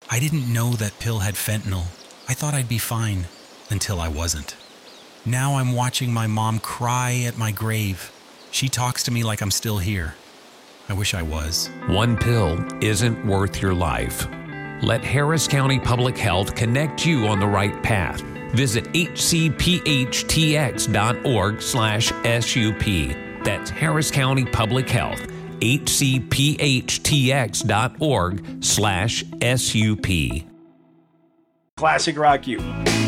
I didn't know that pill had fentanyl. I thought I'd be fine, until I wasn't. Now I'm watching my mom cry at my grave. She talks to me like I'm still here. I wish I was. One pill isn't worth your life. Let Harris County Public Health connect you on the right path. Visit hcphtx.org/SUP. That's Harris County Public Health, hcphtx.org/SUP. Classic Rock U.